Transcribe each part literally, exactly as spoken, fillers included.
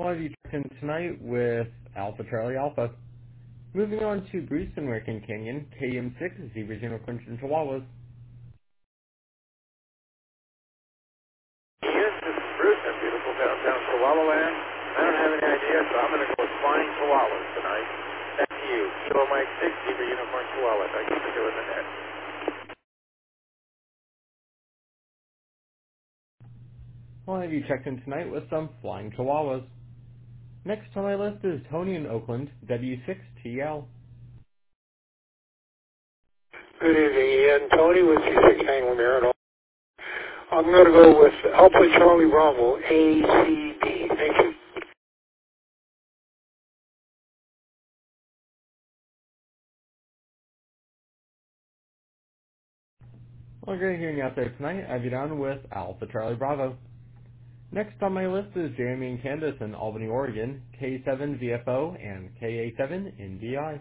We'll have you checked in tonight with Alpha Charlie Alpha. Moving on to Bruce and American Canyon, K M six, Zebras Unicorns and Chihuahuas. Yes, this is Bruce in beautiful downtown Chihuahua land. I don't have any idea, so I'm going to go with Flying Chihuahuas tonight. Back to you. Kilo Mike six, Zebra Unicorn Chihuahua. Thank you for doing the net. We'll have you checked in tonight with some Flying Chihuahuas. Next on my list is Tony in Oakland, W six T L. Good evening, Ian. Tony with C six Angler Merritt. I'm going to go with Alpha Charlie Bravo, A C D. Thank you. Well, great hearing you out there tonight. I have you down with Alpha Charlie Bravo. Next on my list is Jeremy and Candace in Albany, Oregon, K seven V F O and K A seven N D I.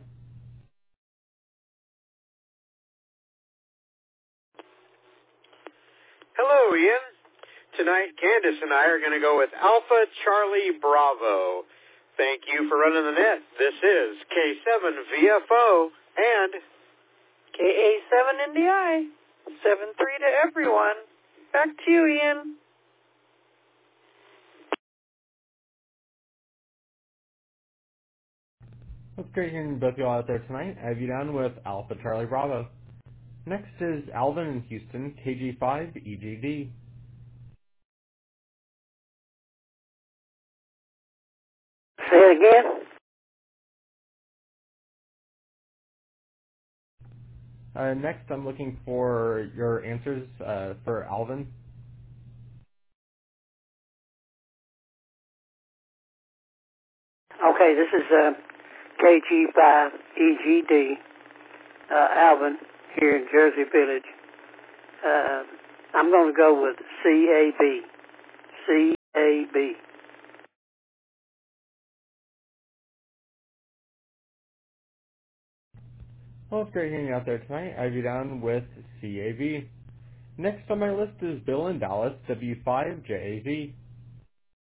Hello, Ian. Tonight, Candace and I are going to go with Alpha Charlie Bravo. Thank you for running the net. This is K seven V F O and K A seven N D I. seven three to everyone. Back to you, Ian. It's great hearing both of you all out there tonight. I have you down with Alpha Charlie Bravo. Next is Alvin in Houston, K G five E G D. Say it again. Uh, next, I'm looking for your answers uh, for Alvin. Okay, this is uh, K G five E G D, uh, Alvin, here in Jersey Village. Uh, I'm going to go with C A B. C A B. Well, it's great hearing you out there tonight. I have you down with C A V. Next on my list is Bill in Dallas, W five J A V.